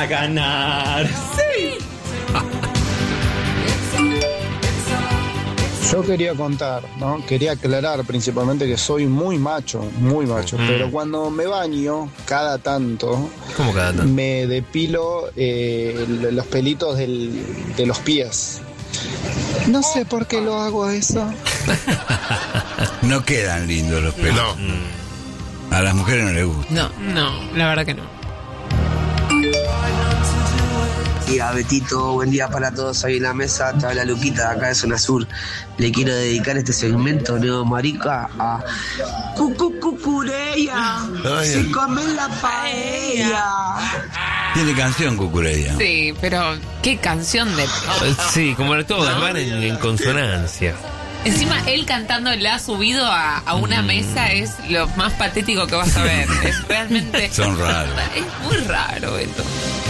a ganar. Sí. Yo quería contar, ¿no? Quería aclarar principalmente que soy muy macho, pero cuando me baño, cada tanto, ¿Cómo cada tanto? me depilo los pelitos de los pies. No sé por qué lo hago eso. No quedan lindos los pelos. No. A las mujeres no les gusta. No, la verdad que no. Día, Betito, buen día para todos ahí en la mesa. Te habla Luquita de acá de Zona Sur. Le quiero dedicar este segmento, Neo Marica, a Cucureya. Se come la paella. Tiene canción Cucureya. Sí, pero qué canción de... Sí, como lo tuvo Galván en consonancia. Encima, él cantando la ha subido a una mesa es lo más patético que vas a ver. Es realmente... Son raros. Es muy raro esto.